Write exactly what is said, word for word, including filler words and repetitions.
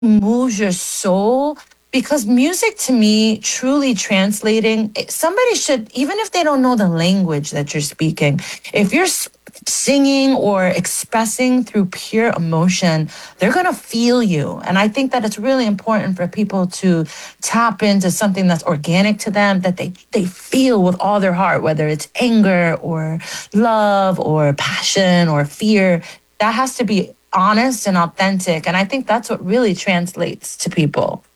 moves your soul because music to me truly translating it- somebody should, even if they don't know the language that you're speaking, if you're s- singing or expressing through pure emotion, they're going to feel you. And I think that it's really important for people to tap into something that's organic to them, that they they feel with all their heart, whether it's anger or love or passion or fear. That has to be honest and authentic. And I think that's what really translates to people.